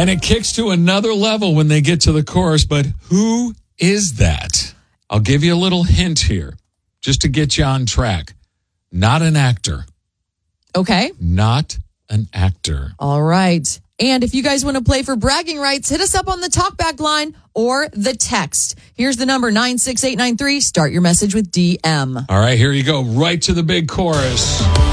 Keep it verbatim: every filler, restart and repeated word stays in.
And it kicks to another level when they get to the chorus. But who is that? I'll give you a little hint here, just to get you on track. Not an actor. Okay. Not an actor. All right. And if you guys want to play for bragging rights, hit us up on the talkback line or the text. Here's the number, nine six eight nine three. Start your message with D M. All right, here you go. Right to the big chorus.